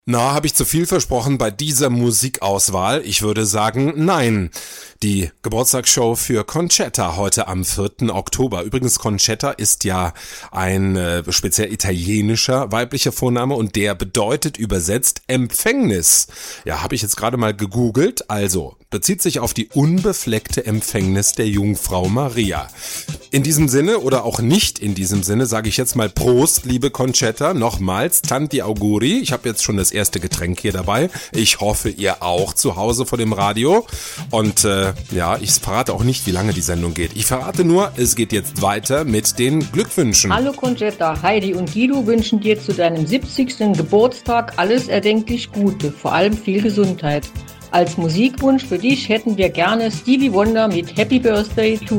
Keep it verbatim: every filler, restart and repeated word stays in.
Na, habe ich zu viel versprochen bei dieser Musikauswahl? Ich würde sagen, nein. Die Geburtstagsshow für Concetta heute am vierten Oktober. Übrigens, Concetta ist ja ein äh, speziell italienischer weiblicher Vorname und der bedeutet übersetzt Empfängnis. Ja, habe ich jetzt gerade mal gegoogelt. Also, bezieht sich auf die unbefleckte Empfängnis der Jungfrau Maria. In diesem Sinne oder auch nicht in diesem Sinne sage ich jetzt mal Prost, liebe Concetta. Nochmals, Tanti Auguri. Ich habe jetzt schon das erste Getränk hier dabei. Ich hoffe, ihr auch zu Hause vor dem Radio. Und äh, ja, ich verrate auch nicht, wie lange die Sendung geht. Ich verrate nur, es geht jetzt weiter mit den Glückwünschen. Hallo Concetta, Heidi und Guido wünschen dir zu deinem siebzigsten Geburtstag alles erdenklich Gute, vor allem viel Gesundheit. Als Musikwunsch für dich hätten wir gerne Stevie Wonder mit Happy Birthday to